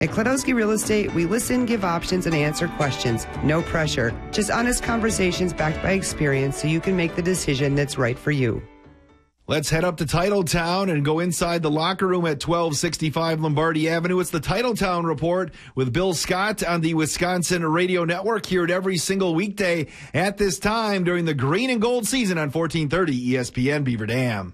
At Kladowski Real Estate, we listen, give options, and answer questions. No pressure. Just honest conversations backed by experience so you can make the decision that's right for you. Let's head up to Titletown and go inside the locker room at 1265 Lombardi Avenue. It's the Titletown Report with Bill Scott on the Wisconsin Radio Network, here at every single weekday at this time during the green and gold season on 1430 ESPN Beaver Dam.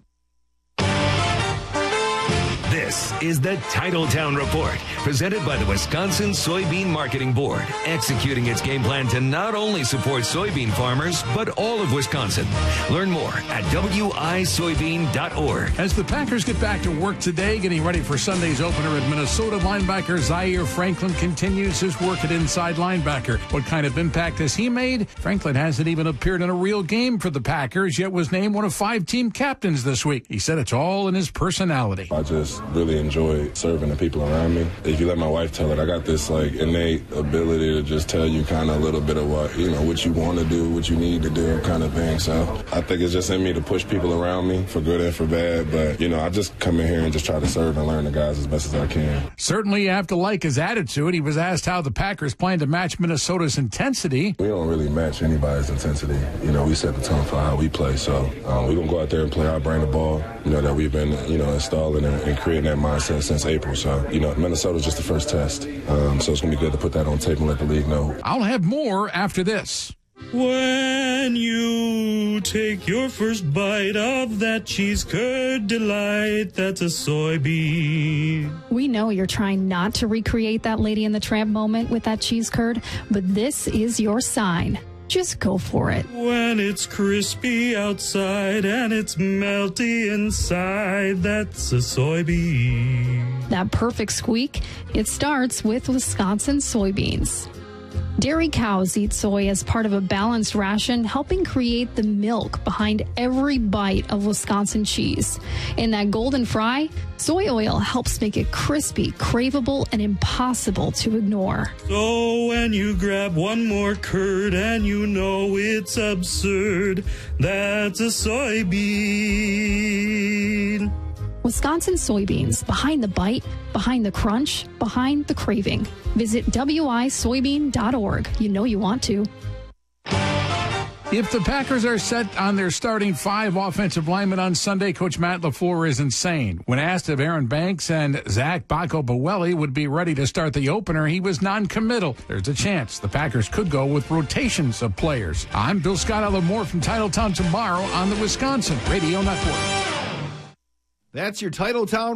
This is the Titletown Report, presented by the Wisconsin Soybean Marketing Board, executing its game plan to not only support soybean farmers, but all of Wisconsin. Learn more at wisoybean.org. As the Packers get back to work today, getting ready for Sunday's opener at Minnesota, linebacker Zaire Franklin continues his work at inside linebacker. What kind of impact has he made? Franklin hasn't even appeared in a real game for the Packers, yet was named one of 5 team captains this week. He said it's all in his personality. I just really enjoy serving the people around me. If you let my wife tell it, I got this innate ability to just tell you kind of a little bit of what you want to do, what you need to do kind of thing. So I think it's just in me to push people around me for good and for bad. But, I just come in here and just try to serve and learn the guys as best as I can. Certainly you have to like his attitude. He was asked how the Packers plan to match Minnesota's intensity. We don't really match anybody's intensity. We set the tone for how we play. So we're going to go out there and play our brand of ball, that we've been, installing and creating that mindset since April. So, Minnesota's just the first test. So it's going to be good to put that on tape and let the league know. I'll have more after this. When you take your first bite of that cheese curd delight, that's a soybean. We know you're trying not to recreate that Lady and the Tramp moment with that cheese curd, but this is your sign. Just go for it. When it's crispy outside and it's melty inside, that's a soybean. That perfect squeak, it starts with Wisconsin soybeans. Dairy cows eat soy as part of a balanced ration, helping create the milk behind every bite of Wisconsin cheese. In that golden fry, soy oil helps make it crispy, craveable, and impossible to ignore. So when you grab one more curd and it's absurd, that's a soybean. Wisconsin soybeans, behind the bite, behind the crunch, behind the craving. Visit wisoybean.org. You want to. If the Packers are set on their starting 5 offensive linemen on Sunday, Coach Matt LaFleur is insane. When asked if Aaron Banks and Zach Bacco-Bowelli would be ready to start the opener, he was non-committal. There's a chance the Packers could go with rotations of players. I'm Bill Scott. I'll have more from Titletown tomorrow on the Wisconsin Radio Network. That's your Titletown